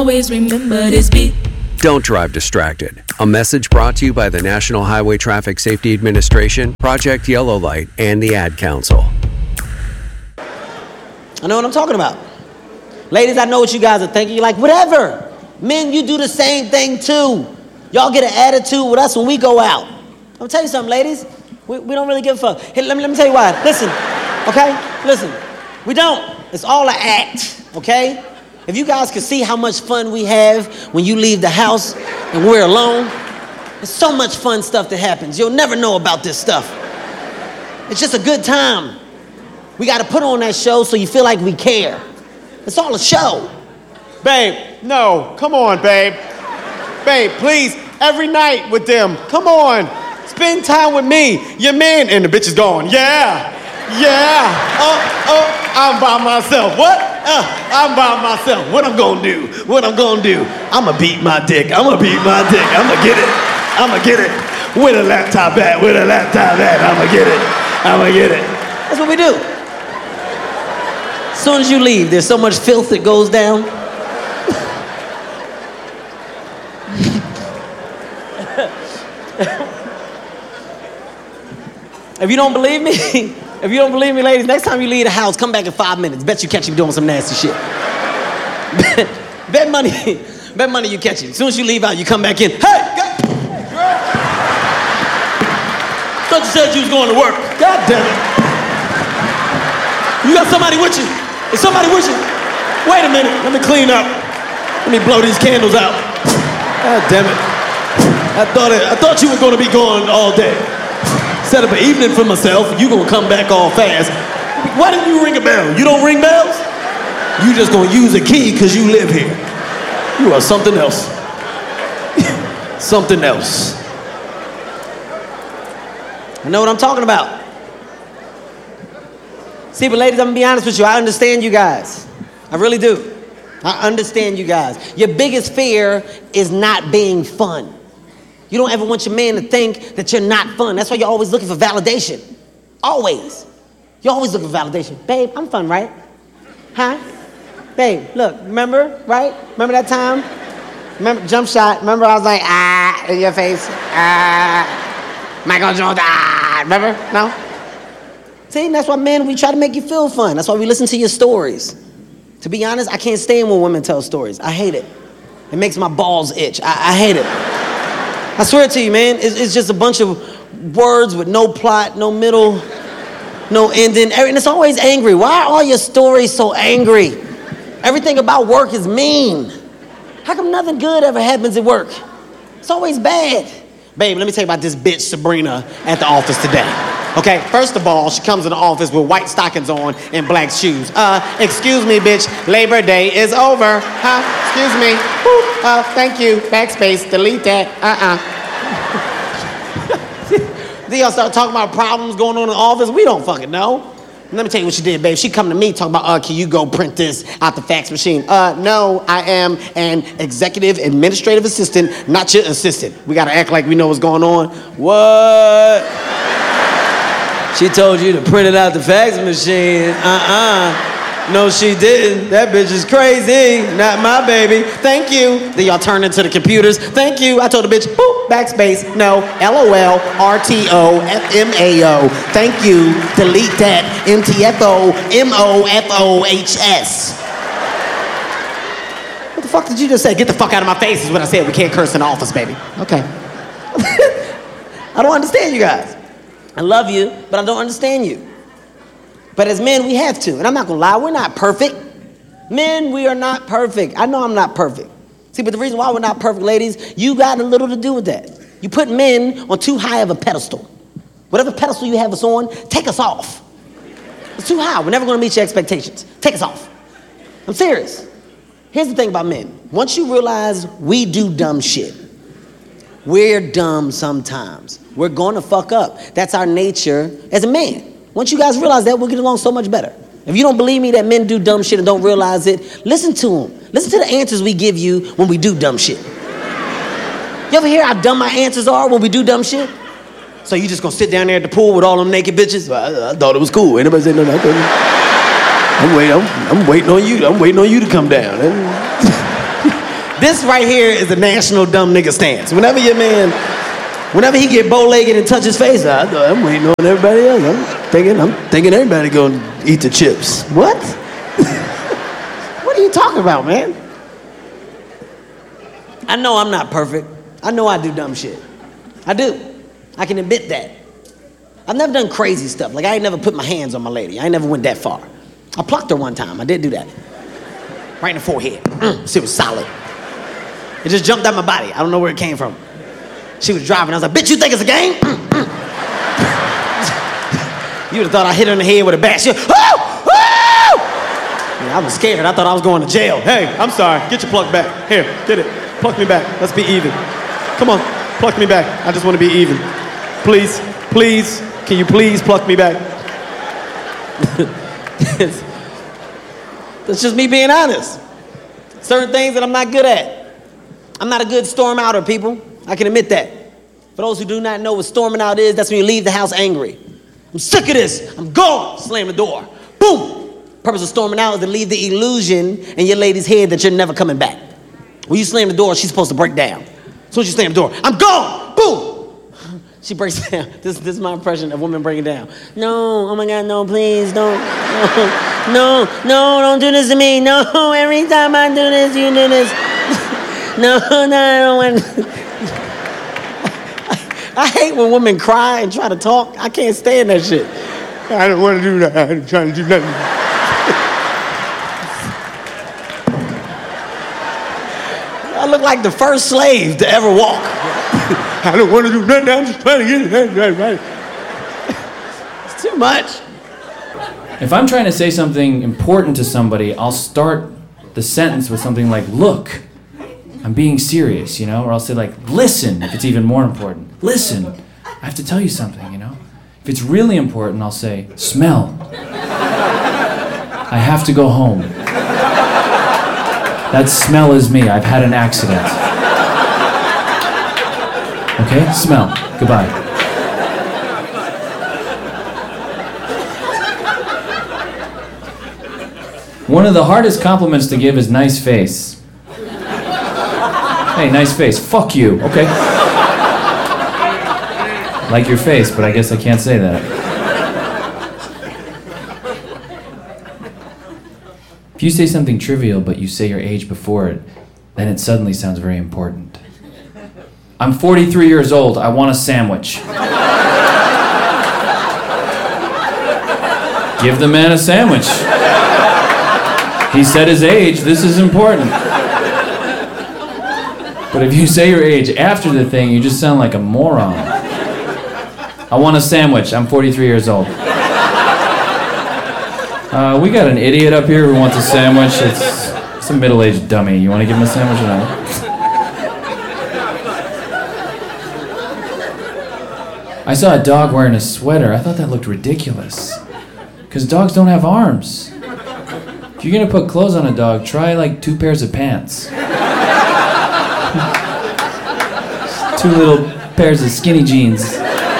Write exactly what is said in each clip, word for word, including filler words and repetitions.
Always remember this beat. Don't drive distracted. A message brought to you by the National Highway Traffic Safety Administration, Project Yellow Light, and the Ad Council. I know what I'm talking about. Ladies, I know what you guys are thinking. You're like, whatever. Men, you do the same thing too. Y'all get an attitude with us when we go out. I'm gonna tell you something, ladies. We, we don't really give a fuck. Hey, let me, let me tell you why. Listen, okay? Listen. We don't. It's all an act, okay? If you guys could see how much fun we have when you leave the house and we're alone, there's so much fun stuff that happens. You'll never know about this stuff. It's just a good time. We got to put on that show so you feel like we care. It's all a show. Babe, no, come on, babe. Babe, please, every night with them, come on. Spend time with me, your man, and the bitch is gone. Yeah, yeah, oh, oh, I'm by myself. What? Uh, I'm by myself. What I'm gonna do? What I'm gonna do? I'ma beat my dick. I'ma beat my dick. I'ma get it. I'ma get it. Where the laptop at? Where the laptop at? I'ma get it. I'ma get it. That's what we do. As soon as you leave, there's so much filth that goes down. If you don't believe me, if you don't believe me, ladies, next time you leave the house, come back in five minutes. Bet you catch him doing some nasty shit. bet, bet money, bet money you catch him. As soon as you leave out, you come back in. Hey, God, thought you said you was going to work. God damn it. You got somebody with you? Is somebody with you? Wait a minute, let me clean up. Let me blow these candles out. God damn it. I thought it, I thought you were going to be gone all day. Set up an evening for myself, you gonna come back all fast. Why didn't you ring a bell? You don't ring bells? You just gonna use a key because you live here. You are something else. Something else. I know what I'm talking about. See, but ladies, I'm gonna be honest with you. I understand you guys. I really do. I understand you guys. Your biggest fear is not being fun. You don't ever want your man to think that you're not fun. That's why you're always looking for validation. Always. You're always looking for validation. Babe, I'm fun, right? Huh? Babe, look, remember, right? Remember that time? Remember, jump shot. Remember I was like, ah, in your face. Ah, Michael Jones, ah. Remember? No? See, that's why, men, we try to make you feel fun. That's why we listen to your stories. To be honest, I can't stand when women tell stories. I hate it. It makes my balls itch. I, I hate it. I swear to you, man, it's, it's just a bunch of words with no plot, no middle, no ending, and it's always angry. Why are all your stories so angry? Everything about work is mean. How come nothing good ever happens at work? It's always bad. Babe, let me tell you about this bitch, Sabrina, at the office today. Okay, first of all, she comes in the office with white stockings on and black shoes. Uh, excuse me, bitch, Labor Day is over. Huh? Excuse me. Boop. Uh, thank you. Backspace, delete that. Uh-uh. Then y'all start talking about problems going on in the office. We don't fucking know. Let me tell you what she did, babe. She come to me talking about, uh, can you go print this out the fax machine? Uh, no, I am an executive administrative assistant, not your assistant. We gotta act like we know what's going on. What? She told you to print it out the fax machine. Uh-uh. No, she didn't. That bitch is crazy. Not my baby. Thank you. Then y'all turn into the computers. Thank you. I told the bitch, boop, backspace. No, LOL, R T O, F M A O. Thank you. Delete that. M T F O, M O F O H S. What the fuck did you just say? Get the fuck out of my face is what I said. We can't curse in the office, baby. Okay. I don't understand you guys. I love you, but I don't understand you. But as men, we have to. And I'm not gonna lie, we're not perfect. Men, we are not perfect. I know I'm not perfect. See, but the reason why we're not perfect, ladies, you got a little to do with that. You put men on too high of a pedestal. Whatever pedestal you have us on, take us off. It's too high. We're never gonna meet your expectations. Take us off. I'm serious. Here's the thing about men. Once you realize we do dumb shit, we're dumb sometimes. We're gonna fuck up. That's our nature as a man. Once you guys realize that, we'll get along so much better. If you don't believe me that men do dumb shit and don't realize it, listen to them. Listen to the answers we give you when we do dumb shit. You ever hear how dumb my answers are when we do dumb shit? So you just gonna sit down there at the pool with all them naked bitches? Well, I, I thought it was cool. Anybody say no? No, I'm waiting. I'm, I'm waiting on you. I'm waiting on you to come down. This right here is the national dumb nigga stance. Whenever your man, whenever he get bow-legged and touch his face, I, I'm waiting on everybody else. I'm thinking, I'm thinking everybody gonna eat the chips. What? What are you talking about, man? I know I'm not perfect. I know I do dumb shit. I do. I can admit that. I've never done crazy stuff. Like I ain't never put my hands on my lady. I ain't never went that far. I plucked her one time. I did do that. Right in the forehead. Mm, she was solid. It just jumped out my body. I don't know where it came from. She was driving. I was like, bitch, you think it's a game? Mm, mm. You would have thought I hit her in the head with a bat. She was, woo! Woo! Yeah, I was scared. I thought I was going to jail. Hey, I'm sorry. Get your pluck back. Here, get it. Pluck me back. Let's be even. Come on, pluck me back. I just want to be even. Please, please, can you please pluck me back? That's just me being honest. Certain things that I'm not good at. I'm not a good storm outer, people. I can admit that. For those who do not know what storming out is, that's when you leave the house angry. I'm sick of this. I'm gone. Slam the door. Boom. Purpose of storming out is to leave the illusion in your lady's head that you're never coming back. When you slam the door, she's supposed to break down. As soon as you slam the door, I'm gone. Boom. She breaks down. This, this is my impression of women breaking down. No, oh my God, no, please, don't. No, no, no, don't do this to me. No, every time I do this, you do this. No, no, I don't want. I hate when women cry and try to talk. I can't stand that shit. I don't want to do that. I'm trying to do nothing. I look like the first slave to ever walk. I don't want to do nothing. I'm just trying to get it right, right. It's too much. If I'm trying to say something important to somebody, I'll start the sentence with something like, look, I'm being serious, you know? Or I'll say like, listen, if it's even more important. Listen, I have to tell you something, you know? If it's really important, I'll say, smell. I have to go home. That smell is me. I've had an accident. Okay? Smell. Goodbye. One of the hardest compliments to give is nice face. Hey, nice face. Fuck you. Okay. Like your face, but I guess I can't say that. If you say something trivial, but you say your age before it, then it suddenly sounds very important. I'm forty-three years old. I want a sandwich. Give the man a sandwich. He said his age. This is important. But if you say your age after the thing, you just sound like a moron. I want a sandwich. I'm forty-three years old. Uh, we got an idiot up here who wants a sandwich. It's, it's a middle-aged dummy. You want to give him a sandwich or not? I saw a dog wearing a sweater. I thought that looked ridiculous. Because dogs don't have arms. If you're going to put clothes on a dog, try like two pairs of pants. Two little pairs of skinny jeans.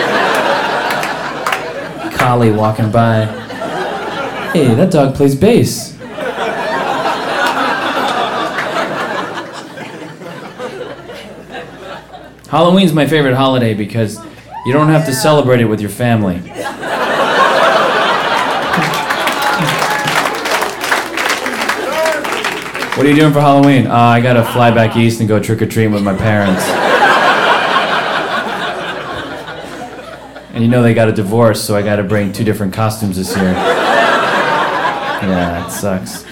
Collie walking by. Hey, that dog plays bass. Halloween's my favorite holiday because you don't have to celebrate it with your family. What are you doing for Halloween? Uh, I gotta fly back east and go trick-or-treating with my parents. And you know they got a divorce, so I gotta bring two different costumes this year. Yeah, it sucks.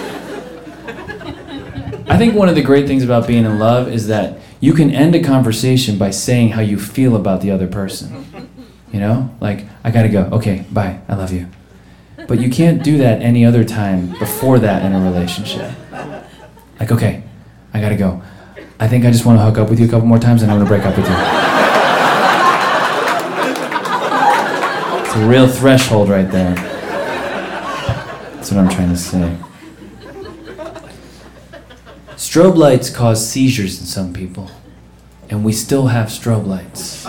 I think one of the great things about being in love is that you can end a conversation by saying how you feel about the other person. You know? Like, I gotta go. Okay, bye. I love you. But you can't do that any other time before that in a relationship. Like, okay, I gotta go. I think I just want to hook up with you a couple more times and I'm gonna break up with you. It's a real threshold right there. That's what I'm trying to say. Strobe lights cause seizures in some people, and we still have strobe lights.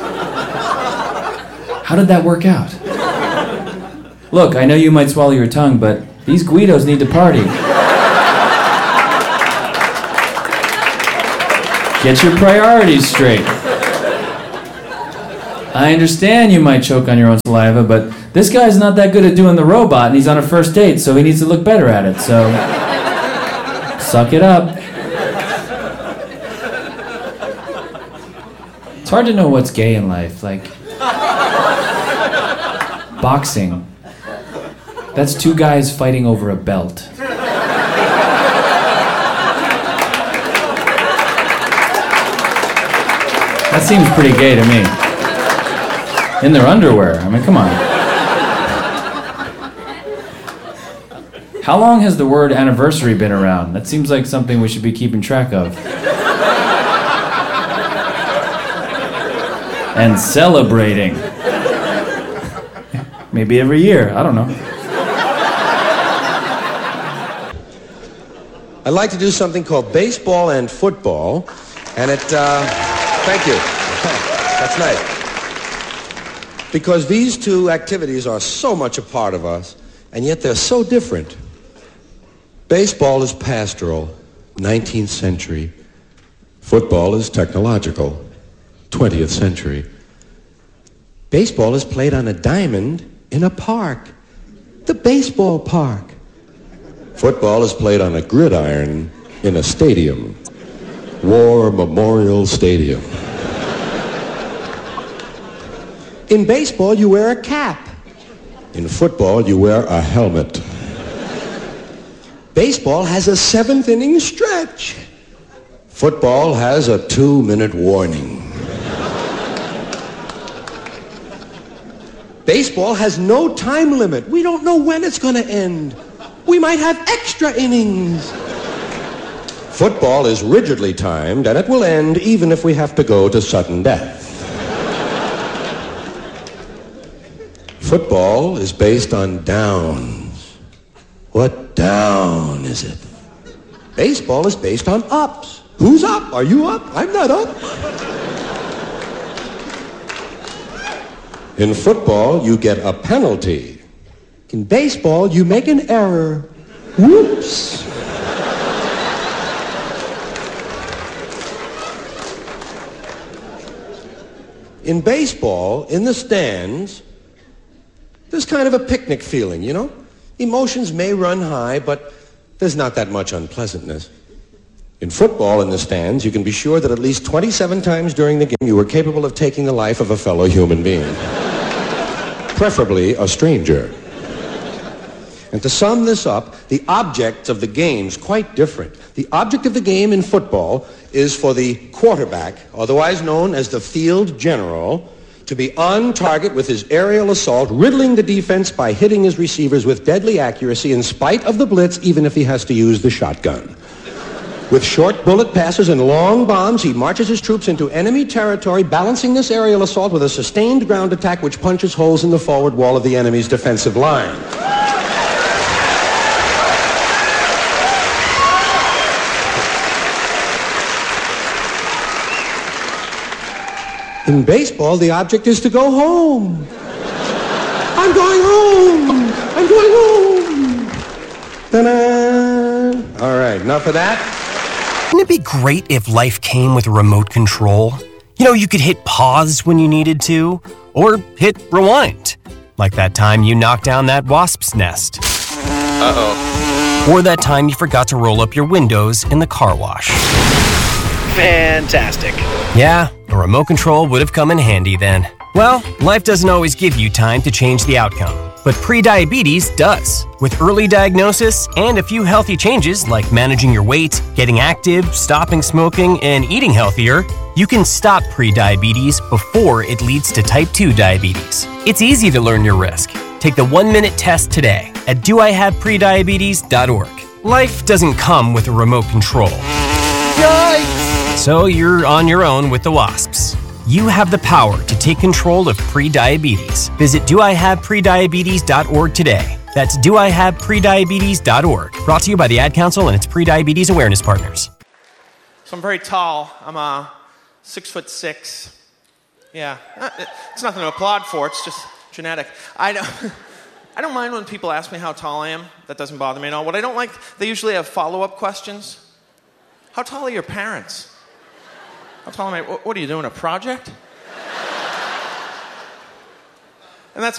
How did that work out? Look, I know you might swallow your tongue, but these Guidos need to party. Get your priorities straight. I understand you might choke on your own saliva, but this guy's not that good at doing the robot, and he's on a first date, so he needs to look better at it, so suck it up. It's hard to know what's gay in life, like boxing. That's two guys fighting over a belt. That seems pretty gay to me. In their underwear. I mean, come on. How long has the word anniversary been around? That seems like something we should be keeping track of. And celebrating. Maybe every year. I don't know. I'd like to do something called baseball and football, and it, uh, thank you. That's nice. Because these two activities are so much a part of us, and yet they're so different. Baseball is pastoral, nineteenth century. Football is technological, twentieth century. Baseball is played on a diamond in a park, the baseball park. Football is played on a gridiron in a stadium, War Memorial Stadium. In baseball, you wear a cap. In football, you wear a helmet. Baseball has a seventh inning stretch. Football has a two-minute warning. Baseball has no time limit. We don't know when it's going to end. We might have extra innings. Football is rigidly timed, and it will end even if we have to go to sudden death. Football is based on downs. What down is it? Baseball is based on ups. Who's up? Are you up? I'm not up. In football, you get a penalty. In baseball, you make an error. Whoops. In baseball, in the stands, there's kind of a picnic feeling, you know? Emotions may run high, but there's not that much unpleasantness. In football, in the stands, you can be sure that at least twenty-seven times during the game you were capable of taking the life of a fellow human being. Preferably a stranger. And to sum this up, the objects of the game's quite different. The object of the game in football is for the quarterback, otherwise known as the field general, to be on target with his aerial assault, riddling the defense by hitting his receivers with deadly accuracy in spite of the blitz, even if he has to use the shotgun. With short bullet passes and long bombs, he marches his troops into enemy territory, balancing this aerial assault with a sustained ground attack which punches holes in the forward wall of the enemy's defensive line. In baseball, the object is to go home. I'm going home. I'm going home. Ta-da! All right, enough of that. Wouldn't it be great if life came with a remote control? You know, you could hit pause when you needed to, or hit rewind. Like that time you knocked down that wasp's nest. Uh-oh. Or that time you forgot to roll up your windows in the car wash. Fantastic. Yeah, a remote control would have come in handy then. Well, life doesn't always give you time to change the outcome, but prediabetes does. With early diagnosis and a few healthy changes like managing your weight, getting active, stopping smoking, and eating healthier, you can stop prediabetes before it leads to type two diabetes. It's easy to learn your risk. Take the one-minute test today at do I have prediabetes dot org. Life doesn't come with a remote control. Yikes! So you're on your own with the wasps. You have the power to take control of prediabetes. Visit do I have prediabetes dot org today. That's do I have prediabetes dot org. Brought to you by the Ad Council and its prediabetes awareness partners. So I'm very tall. I'm uh, six foot six. Yeah, it's nothing to applaud for. It's just genetic. I don't, I don't mind when people ask me how tall I am. That doesn't bother me at all. What I don't like, they usually have follow-up questions. How tall are your parents? How tall am I? What, what are you doing, a project? And that's